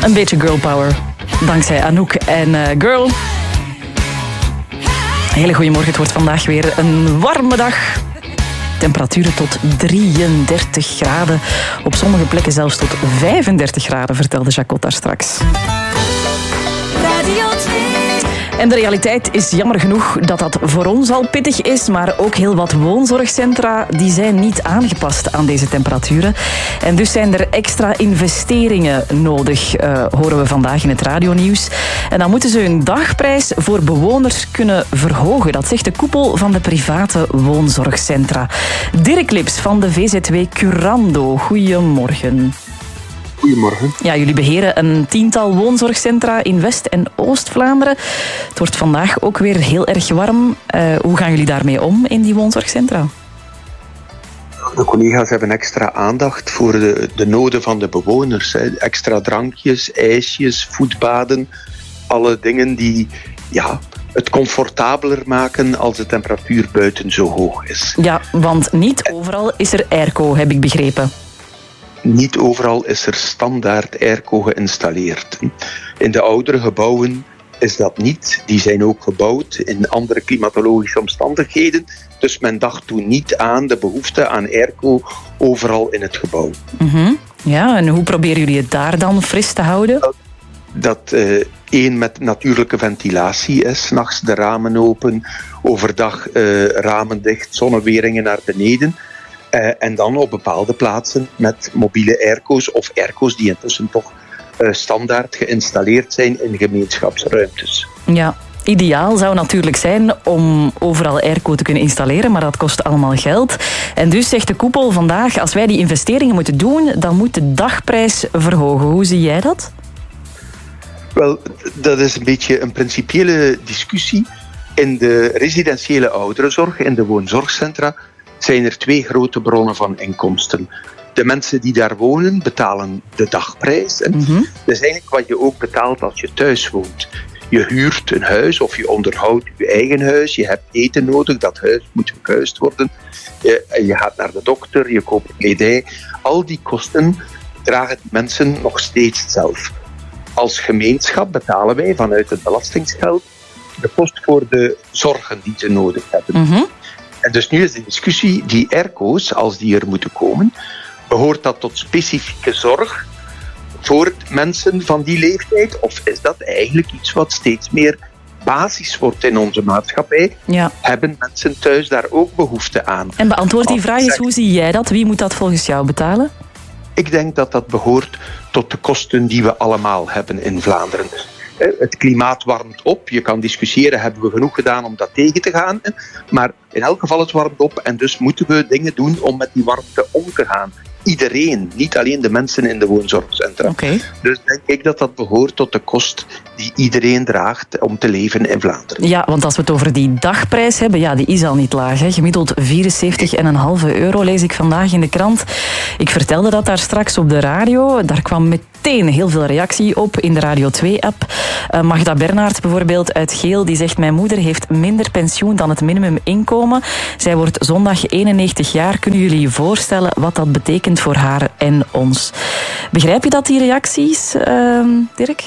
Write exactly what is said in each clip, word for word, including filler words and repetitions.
Een beetje girl power. Dankzij Anouk en uh, Girl. Hele goedemorgen, het wordt vandaag weer een warme dag. Temperaturen tot drieëndertig graden. Op sommige plekken zelfs tot vijfendertig graden, vertelde Jacot daar straks. Radio twee. En de realiteit is jammer genoeg dat dat voor ons al pittig is, maar ook heel wat woonzorgcentra die zijn niet aangepast aan deze temperaturen. En dus zijn er extra investeringen nodig, uh, horen we vandaag in het radionieuws. En dan moeten ze hun dagprijs voor bewoners kunnen verhogen. Dat zegt de koepel van de private woonzorgcentra. Dirk Lips van de V Z W Curando. Goedemorgen. Goedemorgen. Ja, jullie beheren een tiental woonzorgcentra in West- en Oost-Vlaanderen. Het wordt vandaag ook weer heel erg warm. Uh, hoe gaan jullie daarmee om in die woonzorgcentra? De collega's hebben extra aandacht voor de, de noden van de bewoners. Hè. Extra drankjes, ijsjes, voetbaden. Alle dingen die ja, het comfortabeler maken als de temperatuur buiten zo hoog is. Ja, want niet overal is er airco, heb ik begrepen. Niet overal is er standaard airco geïnstalleerd. In de oudere gebouwen is dat niet. Die zijn ook gebouwd in andere klimatologische omstandigheden. Dus men dacht toen niet aan de behoefte aan airco overal in het gebouw. Mm-hmm. Ja, en hoe proberen jullie het daar dan fris te houden? Dat, dat uh, één met natuurlijke ventilatie is. 's Nachts de ramen open, overdag uh, ramen dicht, zonneweringen naar beneden. Uh, en dan op bepaalde plaatsen met mobiele airco's of airco's die intussen toch uh, standaard geïnstalleerd zijn in gemeenschapsruimtes. Ja, ideaal zou natuurlijk zijn om overal airco te kunnen installeren, maar dat kost allemaal geld. En dus zegt de koepel vandaag, als wij die investeringen moeten doen, dan moet de dagprijs verhogen. Hoe zie jij dat? Wel, dat is een beetje een principiële discussie. In de residentiële ouderenzorg, in de woonzorgcentra, zijn er twee grote bronnen van inkomsten. De mensen die daar wonen betalen de dagprijs. Mm-hmm. Dat is eigenlijk wat je ook betaalt als je thuis woont. Je huurt een huis of je onderhoudt je eigen huis. Je hebt eten nodig, dat huis moet verhuisd worden. Je, je gaat naar de dokter, je koopt kledij. Al die kosten dragen die mensen nog steeds zelf. Als gemeenschap betalen wij vanuit het belastingsgeld de kost voor de zorgen die ze nodig hebben. Mm-hmm. En dus nu is de discussie, die airco's, als die er moeten komen, behoort dat tot specifieke zorg voor mensen van die leeftijd? Of is dat eigenlijk iets wat steeds meer basis wordt in onze maatschappij? Ja. Hebben mensen thuis daar ook behoefte aan? En beantwoord die vraag eens, hoe zie jij dat? Wie moet dat volgens jou betalen? Ik denk dat dat behoort tot de kosten die we allemaal hebben in Vlaanderen. Het klimaat warmt op. Je kan discussiëren, hebben we genoeg gedaan om dat tegen te gaan? Maar in elk geval, het warmt op en dus moeten we dingen doen om met die warmte om te gaan. Iedereen, niet alleen de mensen in de woonzorgcentra. Okay. Dus denk ik dat dat behoort tot de kost die iedereen draagt om te leven in Vlaanderen. Ja, want als we het over die dagprijs hebben, ja, die is al niet laag. Hè. Gemiddeld vierenzeventig komma vijf euro lees ik vandaag in de krant. Ik vertelde dat daar straks op de radio. Daar kwam meteen heel veel reactie op in de Radio twee-app. Uh, Magda Bernhard bijvoorbeeld uit Geel, die zegt: mijn moeder heeft minder pensioen dan het minimuminkomen. Zij wordt zondag eenennegentig jaar. Kunnen jullie je voorstellen wat dat betekent voor haar en ons? Begrijp je dat, die reacties, uh, Dirk?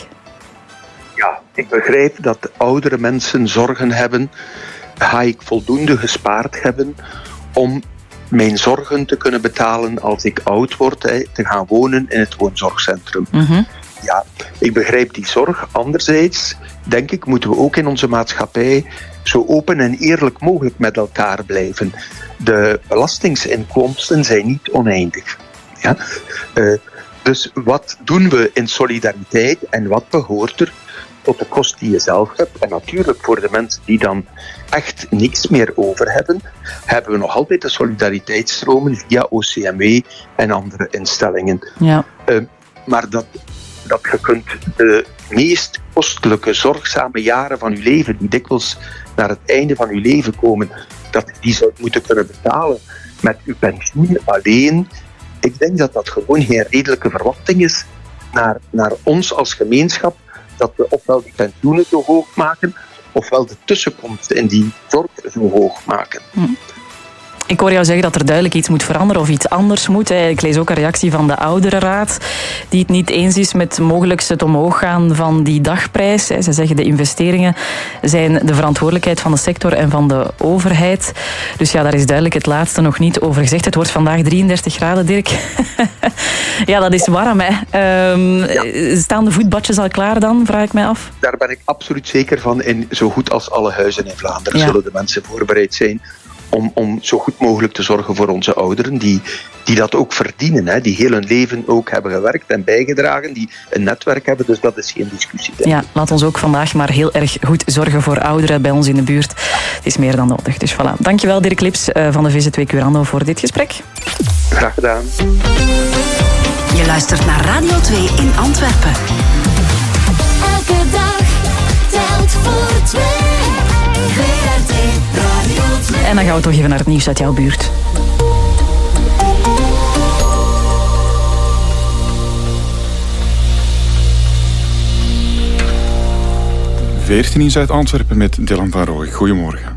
Ja, ik begrijp dat oudere mensen zorgen hebben. Ga ik voldoende gespaard hebben om mijn zorgen te kunnen betalen als ik oud word, hè, te gaan wonen in het woonzorgcentrum? Mm-hmm. Ja, ik begrijp die zorg. Anderzijds, denk ik, moeten we ook in onze maatschappij zo open en eerlijk mogelijk met elkaar blijven. De belastingsinkomsten zijn niet oneindig. Ja? Uh, dus wat doen we in solidariteit en wat behoort er tot de kost die je zelf hebt? En natuurlijk voor de mensen die dan echt niks meer over hebben, hebben we nog altijd de solidariteitsstromen via O C M W en andere instellingen. Ja. Uh, maar dat, dat je kunt de meest kostelijke, zorgzame jaren van je leven, die dikwijls naar het einde van je leven komen, dat je die zou moeten kunnen betalen met je pensioen alleen. Ik denk dat dat gewoon geen redelijke verwachting is naar, naar ons als gemeenschap, dat we ofwel die pensioenen zo hoog maken, ofwel de tussenkomst in die zorg zo hoog maken. Hm. Ik hoor jou zeggen dat er duidelijk iets moet veranderen of iets anders moet. Ik lees ook een reactie van de ouderenraad die het niet eens is met mogelijk het omhoog gaan van die dagprijs. Ze zeggen de investeringen zijn de verantwoordelijkheid van de sector en van de overheid. Dus ja, daar is duidelijk het laatste nog niet over gezegd. Het wordt vandaag drieëndertig graden, Dirk. Ja, dat is warm, hè. Um, ja. Staan de voetbadjes al klaar dan, vraag ik mij af? Daar ben ik absoluut zeker van. En zo goed als alle huizen in Vlaanderen ja. zullen de mensen voorbereid zijn om, om zo goed mogelijk te zorgen voor onze ouderen, die, die dat ook verdienen, hè, die heel hun leven ook hebben gewerkt en bijgedragen, die een netwerk hebben, dus dat is geen discussie. Ja, laat ons ook vandaag maar heel erg goed zorgen voor ouderen bij ons in de buurt. Het is meer dan nodig, dus voilà. Dankjewel Dirk Lips van de V Z W Curando voor dit gesprek. Graag gedaan. Je luistert naar Radio twee in Antwerpen. Elke dag telt voor twee. V R T Radio twee. En dan gaan we toch even naar het nieuws uit jouw buurt. veertien in Zuid-Antwerpen met Dylan van Rooij. Goedemorgen.